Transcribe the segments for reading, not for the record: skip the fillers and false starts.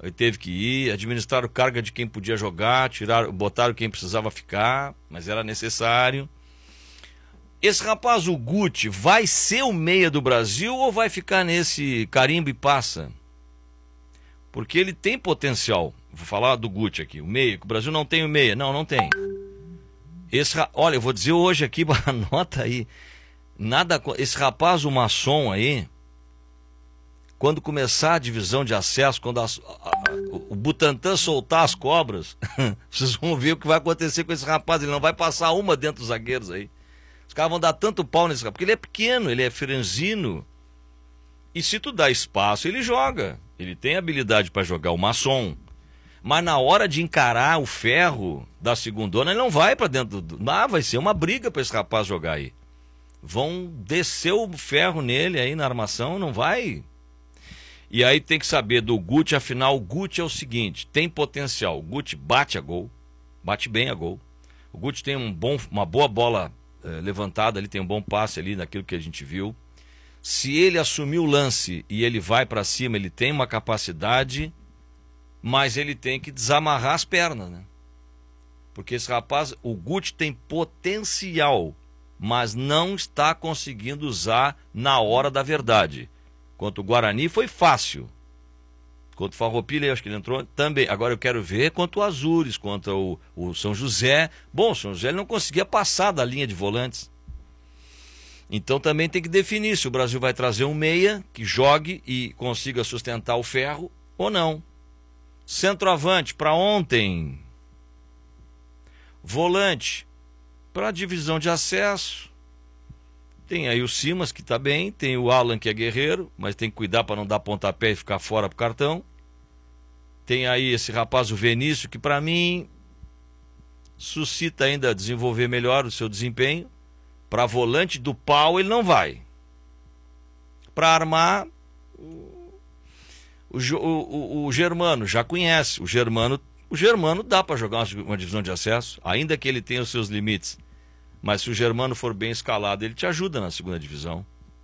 ele teve que ir, administraram carga de quem podia jogar, botaram quem precisava ficar, mas era necessário. Esse rapaz, o Guti, vai ser o meia do Brasil ou vai ficar nesse carimbo e passa? Porque ele tem potencial. Vou falar do Guti aqui, o meia, que o Brasil não tem o meia. Não, não tem. Olha, eu vou dizer hoje aqui, anota aí. Esse rapaz, o Masson aí, quando começar a divisão de acesso, quando o Butantan soltar as cobras, vocês vão ver o que vai acontecer com esse rapaz. Ele não vai passar uma dentro dos zagueiros aí. Os caras vão dar tanto pau nesse rapaz, porque ele é pequeno, ele é franzino. E se tu dá espaço, ele joga. Ele tem habilidade para jogar, o Masson. Mas na hora de encarar o ferro da segundona, ele não vai para dentro vai ser uma briga para esse rapaz jogar aí. Vão descer o ferro nele aí na armação, não vai. E aí tem que saber do Guti, afinal o Guti é o seguinte, tem potencial. O Guti bate a gol, bate bem a gol. O Guti tem uma boa bola levantada ali, tem um bom passe ali naquilo que a gente viu. Se ele assumir o lance e ele vai para cima, ele tem uma capacidade, mas ele tem que desamarrar as pernas, né? Porque esse rapaz, o Guti tem potencial, mas não está conseguindo usar na hora da verdade. Contra o Guarani foi fácil. Contra o Farroupilha, acho que ele entrou também. Agora eu quero ver contra o Azures, contra o São José. Bom, o São José ele não conseguia passar da linha de volantes. Então também tem que definir se o Brasil vai trazer um meia que jogue e consiga sustentar o ferro ou não. Centroavante para ontem. Volante para a divisão de acesso. Tem aí o Simas, que está bem, tem o Alan, que é guerreiro, mas tem que cuidar para não dar pontapé e ficar fora pro cartão. Tem aí esse rapaz, o Vinícius, que para mim suscita ainda desenvolver melhor o seu desempenho. Para volante do pau ele não vai. Para armar, o Germano já conhece. O Germano dá para jogar uma divisão de acesso, ainda que ele tenha os seus limites. Mas se o Germano for bem escalado, ele te ajuda na segunda divisão.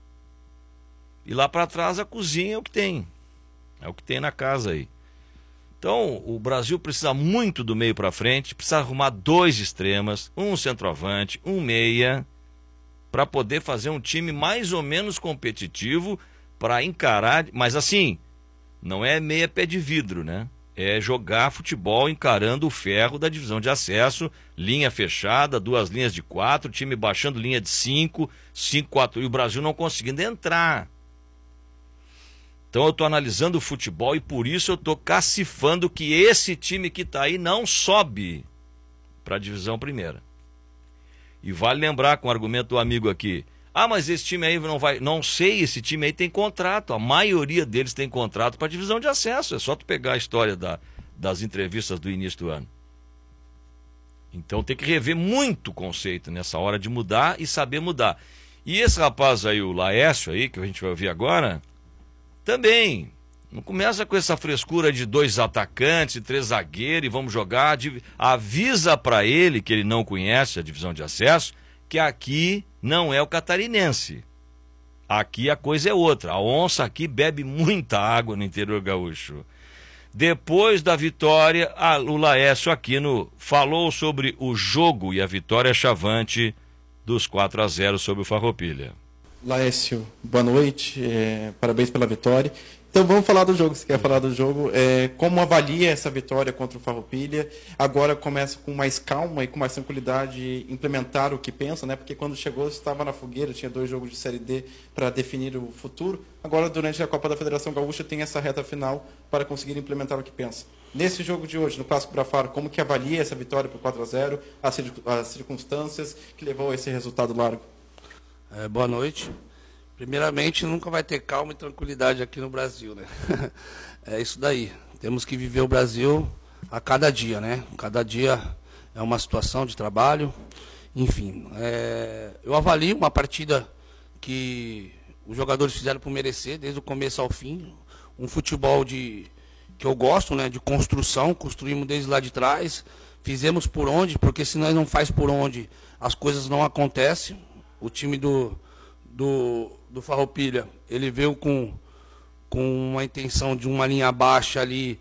E lá para trás a cozinha é o que tem. É o que tem na casa aí. Então o Brasil precisa muito do meio para frente, precisa arrumar 2 extremas, um centroavante, um meia, para poder fazer um time mais ou menos competitivo para encarar. Mas assim, não é meia pé de vidro, né? É jogar futebol encarando o ferro da divisão de acesso, linha fechada, 2 linhas de 4, time baixando linha de 5, 5-4, e o Brasil não conseguindo entrar. Então eu estou analisando o futebol e por isso eu estou cacifando que esse time que está aí não sobe para a divisão primeira. E vale lembrar com o argumento do amigo aqui, mas esse time aí não vai. Não sei, esse time aí tem contrato. A maioria deles tem contrato para divisão de acesso. É só tu pegar a história das entrevistas do início do ano. Então tem que rever muito o conceito nessa hora de mudar e saber mudar. E esse rapaz aí, o Laércio aí, que a gente vai ouvir agora, também. Não começa com essa frescura de 2 atacantes e 3 zagueiros e vamos jogar. Avisa para ele que ele não conhece a divisão de acesso, que aqui não é o catarinense. Aqui a coisa é outra. A onça aqui bebe muita água no interior gaúcho. Depois da vitória, o Laércio Aquino falou sobre o jogo e a vitória chavante dos 4-0 sobre o Farroupilha. Laércio, boa noite. Parabéns pela vitória. Então vamos falar do jogo, se quer falar do jogo. Como avalia essa vitória contra o Farroupilha? Agora começa com mais calma e com mais tranquilidade implementar o que pensa, né? Porque quando chegou estava na fogueira, tinha 2 jogos de Série D para definir o futuro. Agora durante a Copa da Federação Gaúcha tem essa reta final para conseguir implementar o que pensa. Nesse jogo de hoje, no Clássico Brafaro, como que avalia essa vitória por 4-0, as circunstâncias que levou a esse resultado largo? Boa noite. Primeiramente, nunca vai ter calma e tranquilidade aqui no Brasil, né? É isso daí. Temos que viver o Brasil a cada dia, né? Cada dia é uma situação de trabalho. Enfim, eu avalio uma partida que os jogadores fizeram por merecer, desde o começo ao fim. Um futebol que eu gosto, né? De construção, construímos desde lá de trás. Fizemos por onde, porque se nós não faz por onde, as coisas não acontecem. O time do Farroupilha, ele veio com uma intenção de uma linha baixa ali